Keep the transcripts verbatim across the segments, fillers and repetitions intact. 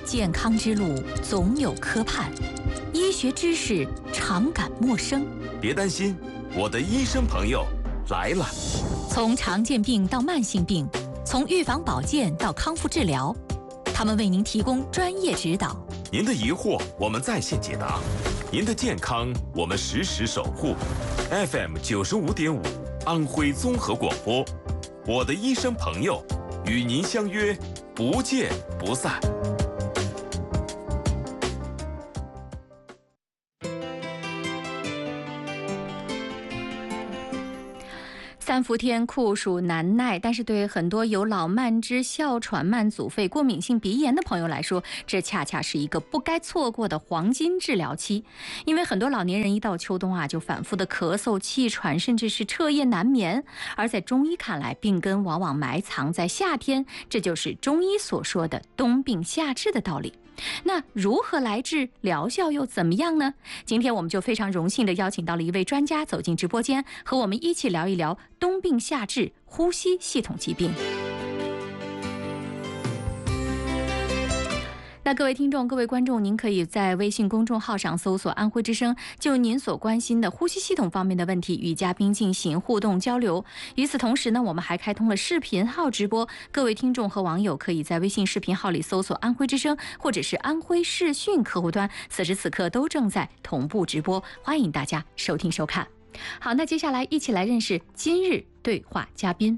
健康之路总有磕绊，医学知识常感陌生。 别担心，我的医生朋友来了。 从常见病到慢性病，从预防保健到康复治疗，他们为您提供专业指导。 您的疑惑我们在线解答，您的健康我们实时守护。F M 九十五点五，安徽综合广播，我的医生朋友，与您相约，不见不散。 三伏天酷暑难耐，但是对很多有老慢支、哮喘、慢阻肺、过敏性鼻炎的朋友来说，这恰恰是一个不该错过的黄金治疗期。因为很多老年人一到秋冬啊，就反复的咳嗽、气喘，甚至是彻夜难眠。而在中医看来，病根往往埋藏在夏天，这就是中医所说的冬病夏治的道理。那如何来治，疗效又怎么样呢？今天我们就非常荣幸地邀请到了一位专家走进直播间，和我们一起聊一聊冬病夏治呼吸系统疾病。那各位听众、各位观众，您可以在微信公众号上搜索安徽之声，就您所关心的呼吸系统方面的问题与嘉宾进行互动交流。与此同时呢，我们还开通了视频号直播，各位听众和网友可以在微信视频号里搜索安徽之声或者是安徽视讯客户端，此时此刻都正在同步直播，欢迎大家收听收看。好，那接下来一起来认识今日对话嘉宾。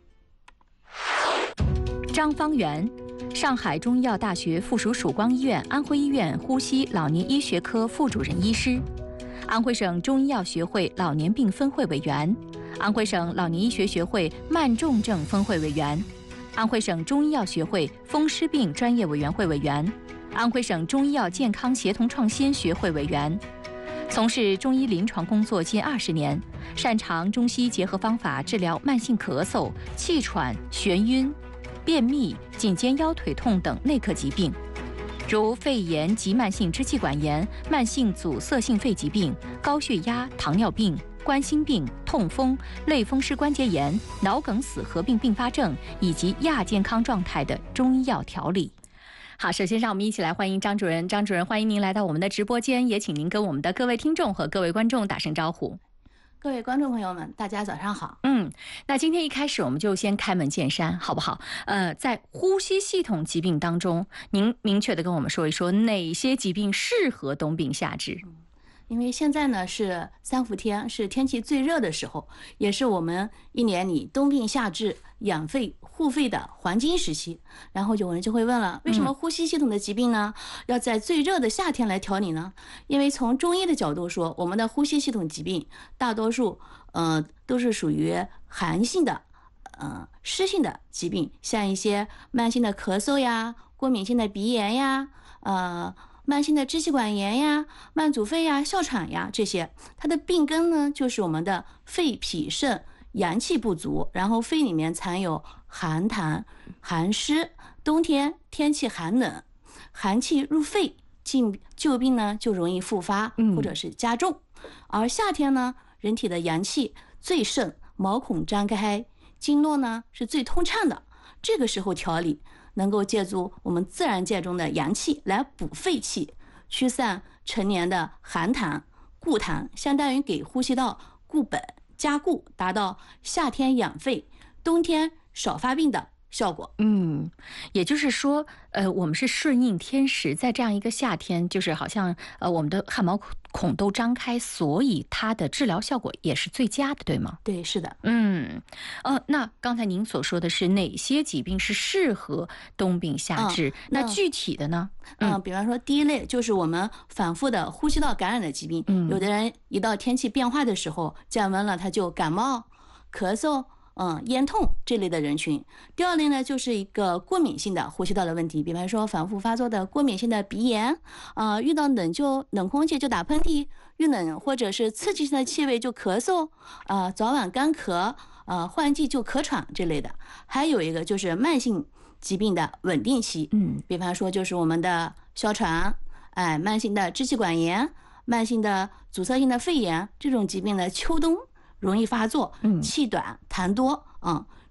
张方圆，上海中医药大学附属曙光医院安徽医院呼吸老年医学科副主任医师，安徽省中医药学会老年病分会委员，安徽省老年医学学会慢重症分会委员，安徽省中医药学会风湿病专业委员会委员，安徽省中医药健康协同创新学会委员。从事中医临床工作近二十年，擅长中西结合方法治疗慢性咳嗽、气喘、眩晕、便秘、颈肩腰腿痛等内科疾病，如肺炎及慢性支气管炎、慢性阻塞性肺疾病、高血压、糖尿病、冠心病、痛风、类风湿关节炎、脑梗死合并并发症以及亚健康状态的中医药调理。好，首先让我们一起来欢迎张主任。张主任，欢迎您来到我们的直播间，也请您跟我们的各位听众和各位观众打声招呼。 各位观众朋友们，大家早上好。 嗯，那今天一开始我们就先开门见山，好不好？呃，在呼吸系统疾病当中，您明确的跟我们说一说哪些疾病适合冬病夏治。 嗯，因为现在呢是三伏天，是天气最热的时候，也是我们一年里冬病夏治、养肺护肺的黄金时期。然后有人就会问了，为什么呼吸系统的疾病呢，嗯、要在最热的夏天来调理呢？因为从中医的角度说，我们的呼吸系统疾病大多数呃都是属于寒性的、呃湿性的疾病，像一些慢性的咳嗽呀、过敏性的鼻炎呀、呃。慢性的支气管炎呀、慢阻肺呀、哮喘呀，这些它的病根呢，就是我们的肺脾肾阳气不足，然后肺里面藏有寒痰、寒湿，冬天天气寒冷，寒气入肺，进旧病呢就容易复发或者是加重。而夏天呢，人体的阳气最盛，毛孔张开，经络呢是最通畅的，这个时候调理能够借助我们自然界中的阳气来补肺气，驱散陈年的寒痰、固痰，相当于给呼吸道固本加固，达到夏天养肺、冬天少发病的效果。 嗯，也就是说，呃，我们是顺应天时，在这样一个夏天，就是好像呃我们的汗毛孔都张开，所以它的治疗效果也是最佳的，对吗？ 对，是的。 嗯，呃，那刚才您所说的是哪些疾病是适合冬病夏治？嗯、那具体的呢？ 嗯、呃，比方说第一类就是我们反复的呼吸道感染的疾病，嗯、有的人一到天气变化的时候降温了，他就感冒、咳嗽。嗯，咽痛这类的人群。第二类呢，就是一个过敏性的呼吸道的问题，比方说反复发作的过敏性的鼻炎，啊、呃，遇到冷就冷空气就打喷嚏，遇冷或者是刺激性的气味就咳嗽，啊、呃，早晚干咳，啊、呃，换季就咳喘这类的。还有一个就是慢性疾病的稳定期，嗯，比方说就是我们的哮喘，哎，慢性的支气管炎，慢性的阻塞性的肺炎这种疾病呢，秋冬容易发作，气短痰多啊、嗯，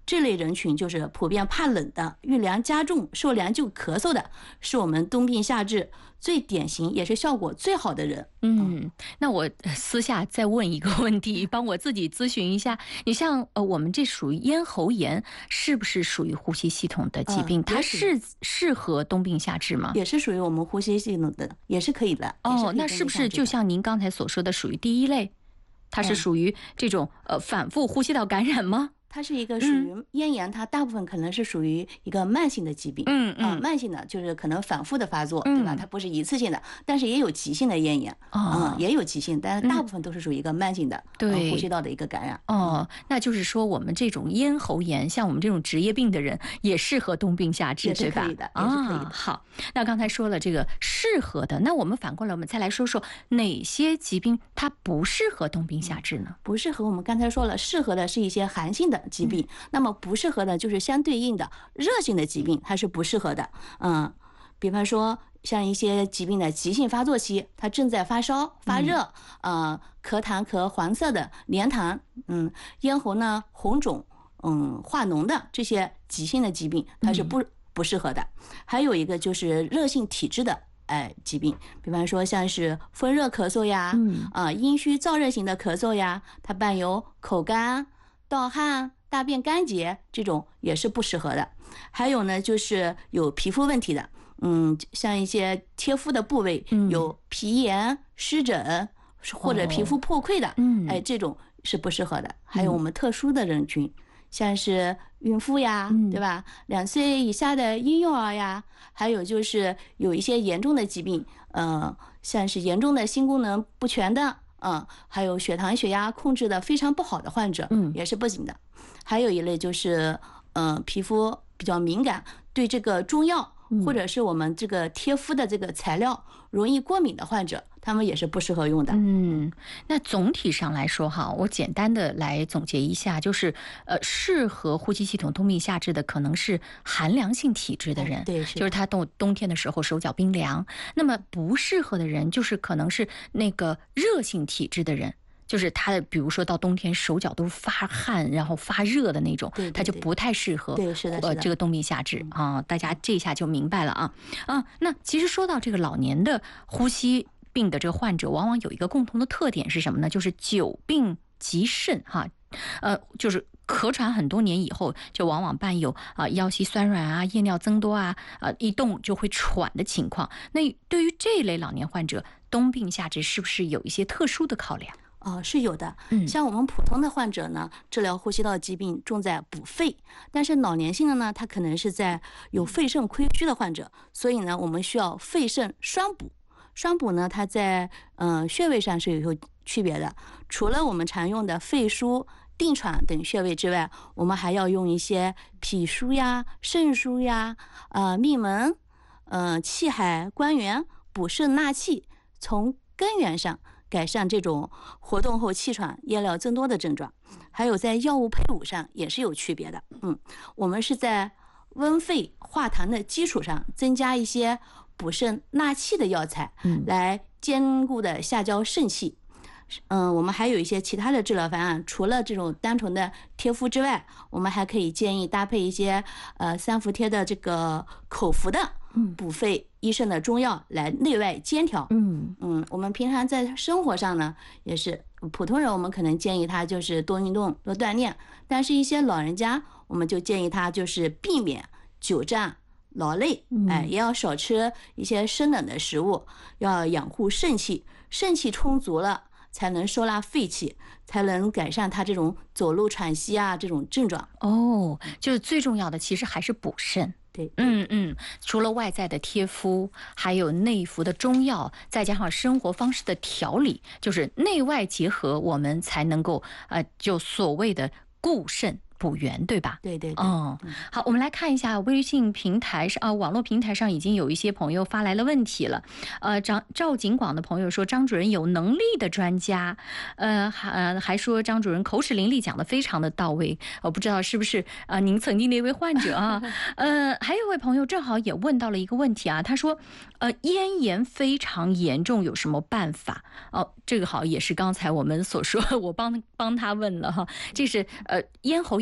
这类人群就是普遍怕冷的、遇凉加重、受凉就咳嗽的，是我们冬病夏治最典型也是效果最好的人。 嗯，那我私下再问一个问题，帮我自己咨询一下。你像呃，我们这属于咽喉炎，是不是属于呼吸系统的疾病？嗯、它是适合冬病夏治吗？ 也是属于我们呼吸系统的，也是可以的。 哦，那是不是就像您刚才所说的，属于第一类？它是属于这种呃反复呼吸道感染吗？ 它是一个属于咽炎，它大部分可能是属于一个慢性的疾病，嗯嗯、呃，慢性的就是可能反复的发作，对吧？它不是一次性的，但是也有急性的咽炎，嗯，也有急性，但是大部分都是属于一个慢性的，对、呃、呼吸道的一个感染。 哦，那就是说我们这种咽喉炎，像我们这种职业病的人，也适合冬病夏治，对吧？ 也是可以的，也是可以的。 啊、好，那刚才说了这个适合的，那我们反过来，我们再来说说哪些疾病它不适合冬病夏治呢？ 不适合，我们刚才说了，适合的是一些寒性的疾病，嗯、那么不适合的就是相对应的热性的疾病，它是不适合的。嗯，比方说像一些疾病的急性发作期，它正在发烧、发热，嗯、呃，咳痰咳黄色的黏痰，嗯，咽喉呢红肿，嗯，化脓的这些急性的疾病，它是不、嗯、不适合的。还有一个就是热性体质的。哎，疾病，比方说像是风热咳嗽呀，嗯啊，阴虚燥热型的咳嗽呀，它伴有口干、盗汗、大便干结，这种也是不适合的。还有呢，就是有皮肤问题的，嗯，像一些贴肤的部位有皮炎、湿疹或者皮肤破溃的，嗯，哎，这种是不适合的。还有我们特殊的人群。像是孕妇呀，对吧？两岁以下的婴幼儿呀，还有就是有一些严重的疾病，呃，像是严重的心功能不全的，嗯、呃，还有血糖、血压控制的非常不好的患者，嗯，也是不行的。还有一类就是，呃，皮肤比较敏感，对这个中药或者是我们这个贴敷的这个材料容易过敏的患者。他们也是不适合用的。 嗯，那总体上来说哈，我简单的来总结一下，就是呃，适合呼吸系统冬病夏治的可能是寒凉性体质的人， 哦、对， 就是他冬冬天的时候手脚冰凉。那么不适合的人，就是可能是那个热性体质的人。就是他，比如说到冬天手脚都发汗，然后发热的那种， 对对对， 他就不太适合。 对，是的， 呃，这个冬病夏治啊，大家这一下就明白了啊啊。那其实说到这个老年的呼吸病的这个患者，往往有一个共同的特点是什么呢？就是久病极甚哈，呃，就是咳喘很多年以后，就往往伴有啊、呃、腰膝酸软啊、夜尿增多啊，呃一动就会喘的情况。那对于这类老年患者，冬病夏治是不是有一些特殊的考量？ 哦，是有的。像我们普通的患者呢，治疗呼吸道疾病重在补肺，但是老年性的呢，他可能是在有肺肾亏虚的患者，所以呢，我们需要肺肾双补。双补呢，它在嗯、呃、穴位上是有区别的。除了我们常用的肺腧、定喘等穴位之外，我们还要用一些脾腧呀、肾腧呀、呃命门、呃气海、关元，补肾纳气，从根源上改善这种活动后气喘、夜尿增多的症状。还有在药物配伍上也是有区别的。嗯，我们是在温肺化痰的基础上，增加一些补肾纳气的药材，来兼顾的下焦肾气。嗯，我们还有一些其他的治疗方案，除了这种单纯的贴敷之外，我们还可以建议搭配一些呃三伏贴的这个口服的补肺益肾的中药来内外兼调。嗯嗯，我们平常在生活上呢，也是普通人，我们可能建议他就是多运动、多锻炼，但是一些老人家，我们就建议他就是避免久站劳累，哎，也要少吃一些生冷的食物，要养护肾气，肾气充足了，才能收纳肺气，才能改善他这种走路喘息啊这种症状。 哦，就是最重要的其实还是补肾。 对， 嗯嗯，除了外在的贴敷，还有内服的中药，再加上生活方式的调理，就是内外结合，我们才能够呃，就所谓的固肾补元，对吧？ 对对对。 哦，好，我们来看一下微信平台上啊，网络平台上已经有一些朋友发来了问题了。呃，张赵景广的朋友说，张主任有能力的专家，呃，还还说张主任口齿伶俐，讲得非常的到位。我不知道是不是啊、呃，您曾经的一位患者啊？呃，还有一位朋友正好也问到了一个问题啊，他说，呃，咽炎非常严重，有什么办法？哦，这个好也是刚才我们所说，我帮帮他问了哈，这是呃咽喉炎。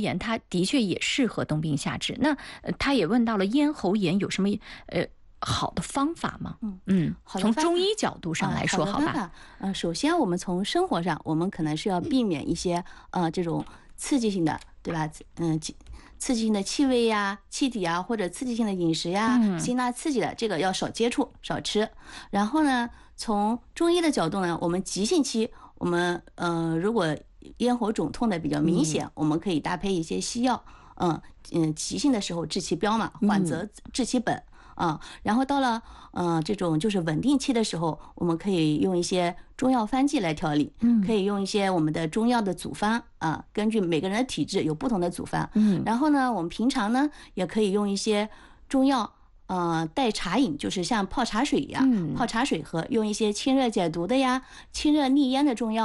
炎它的确也适合冬病夏治。那呃他也问到了咽喉炎有什么呃好的方法吗？ 嗯嗯，从好的方法中医角度上来说， 呃、 好吧？ 好的方法，呃，首先我们从生活上，我们可能是要避免一些呃这种刺激性的，对吧？嗯，刺激性的气味呀、气体啊，或者刺激性的饮食呀、 嗯辛辣刺激的，这个要少接触、少吃。然后呢，从中医的角度呢，我们急性期，我们呃如果咽喉肿痛的比较明显， 嗯、 我们可以搭配一些西药，嗯嗯，急性的时候治其标嘛，缓则治其本。嗯啊，然后到了呃这种就是稳定期的时候，我们可以用一些中药方剂来调理， 嗯， 可以用一些我们的中药的组方啊，根据每个人的体质有不同的组方， 嗯， 然后呢，我们平常呢也可以用一些中药。呃，代茶饮就是像泡茶水一样， 嗯、 泡茶水喝，用一些清热解毒的呀、清热利咽的中药。